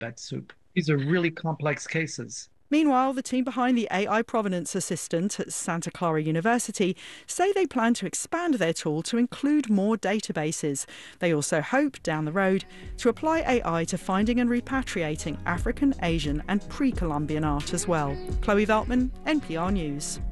alphabet soup. These are really complex cases. Meanwhile, the team behind the AI Provenance Assistant at Santa Clara University say they plan to expand their tool to include more databases. They also hope, down the road, to apply AI to finding and repatriating African, Asian and pre-Columbian art as well. Chloe Veltman, NPR News.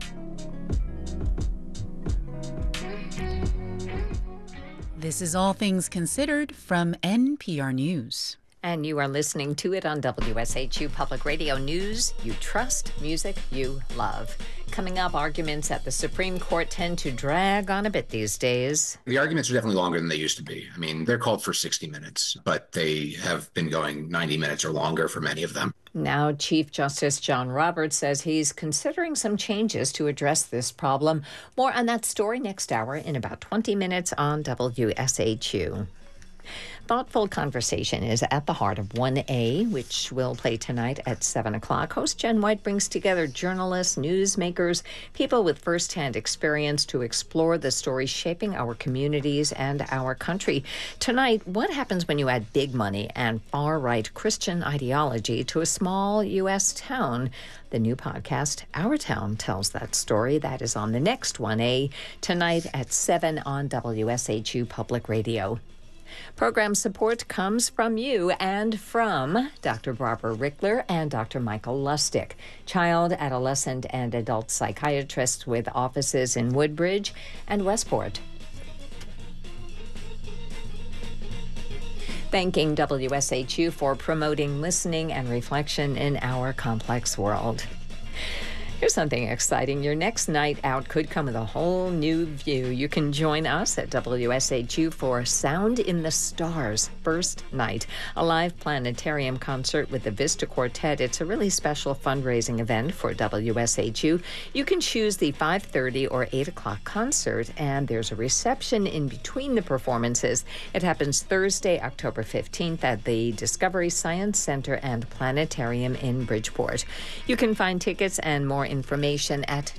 This is All Things Considered from NPR News. And you are listening to it on WSHU Public Radio News. You trust, music you love. Coming up, arguments at the Supreme Court tend to drag on a bit these days. The arguments are definitely longer than they used to be. I mean, they're called for 60 minutes, but they have been going 90 minutes or longer for many of them. Now, Chief Justice John Roberts says he's considering some changes to address this problem. More on that story next hour in about 20 minutes on WSHU. Thoughtful Conversation is at the heart of 1A, which will play tonight at 7 o'clock. Host Jen White brings together journalists, newsmakers, people with firsthand experience to explore the stories shaping our communities and our country. Tonight, what happens when you add big money and far-right Christian ideology to a small U.S. town? The new podcast, Our Town, tells that story. That is on the next 1A, tonight at 7 on WSHU Public Radio. Program support comes from you and from Dr. Barbara Rickler and Dr. Michael Lustig, child, adolescent, and adult psychiatrists with offices in Woodbridge and Westport. Thanking WSHU for promoting listening and reflection in our complex world. Here's something exciting. Your next night out could come with a whole new view. You can join us at WSHU for Sound in the Stars First Night, a live planetarium concert with the Vista Quartet. It's a really special fundraising event for WSHU. You can choose the 5:30 or 8 o'clock concert, and there's a reception in between the performances. It happens Thursday, October 15th at the Discovery Science Center and Planetarium in Bridgeport. You can find tickets and more information at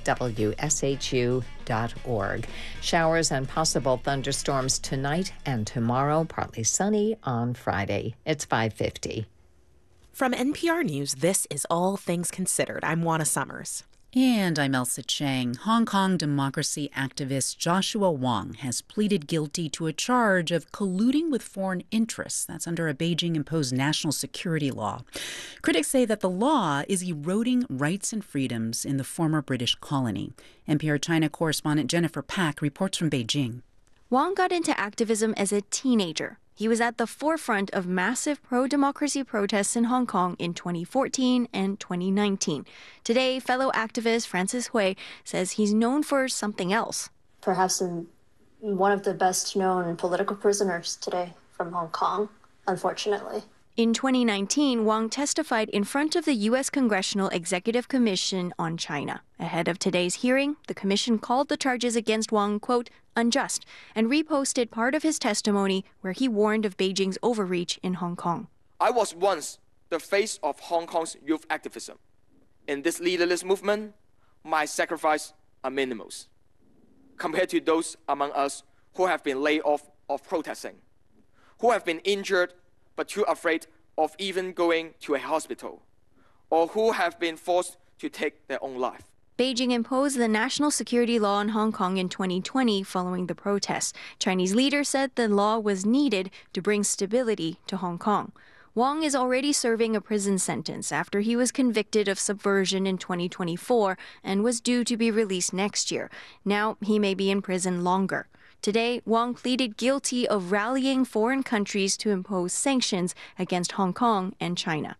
WSHU.org. Showers and possible thunderstorms tonight and tomorrow, partly sunny on Friday. It's 5:50. From NPR News, this is All Things Considered. I'm Juana Summers. And I'm Elsa Chang. Hong Kong democracy activist Joshua Wong has pleaded guilty to a charge of colluding with foreign interests. That's under a Beijing-imposed national security law. Critics say that the law is eroding rights and freedoms in the former British colony. NPR China correspondent Jennifer Pak reports from Beijing. Wong got into activism as a teenager. He was at the forefront of massive pro-democracy protests in Hong Kong in 2014 and 2019. Today, fellow activist Francis Hui says he's known for something else. Perhaps one of the best-known political prisoners today from Hong Kong, unfortunately. In 2019, Wong testified in front of the U.S. Congressional Executive Commission on China. Ahead of today's hearing, the commission called the charges against Wong, quote, unjust, and reposted part of his testimony where he warned of Beijing's overreach in Hong Kong. I was once the face of Hong Kong's youth activism. In this leaderless movement, my sacrifices are minimal compared to those among us who have been laid off of protesting, who have been injured but too afraid of even going to a hospital, or who have been forced to take their own life. Beijing imposed the national security law in Hong Kong in 2020 following the protests. Chinese leaders said the law was needed to bring stability to Hong Kong. Wong is already serving a prison sentence after he was convicted of subversion in 2024 and was due to be released next year. Now he may be in prison longer. Today, Wong pleaded guilty of rallying foreign countries to impose sanctions against Hong Kong and China.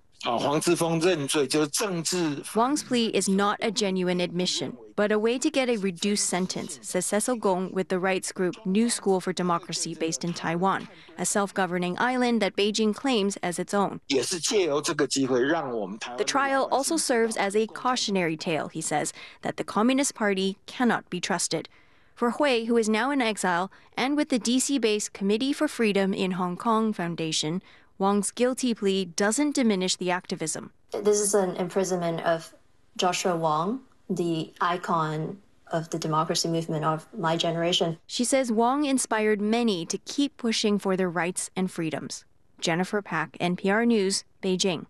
Wong's plea is not a genuine admission, but a way to get a reduced sentence, says Cecil Gong with the rights group New School for Democracy based in Taiwan, a self-governing island that Beijing claims as its own. The trial also serves as a cautionary tale, he says, that the Communist Party cannot be trusted. For Hui, who is now in exile, and with the DC-based Committee for Freedom in Hong Kong Foundation, Wong's guilty plea doesn't diminish the activism. This is an imprisonment of Joshua Wong, the icon of the democracy movement of my generation. She says Wong inspired many to keep pushing for their rights and freedoms. Jennifer Pak, NPR News, Beijing.